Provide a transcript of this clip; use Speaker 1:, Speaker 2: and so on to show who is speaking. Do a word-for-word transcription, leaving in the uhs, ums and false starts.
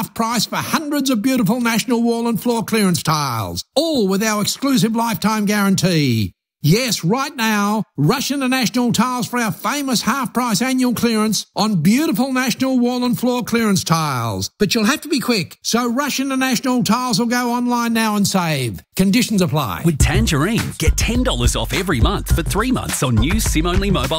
Speaker 1: half price for hundreds of beautiful National Wall and Floor clearance tiles, all with our exclusive lifetime guarantee. Yes, right now, rush into National Tiles for our famous half-price annual clearance on beautiful National Wall and Floor clearance tiles. But you'll have to be quick, so rush into National Tiles or go online now and save. Conditions apply.
Speaker 2: With Tangerine, get ten dollars off every month for three months on new SIM-only mobile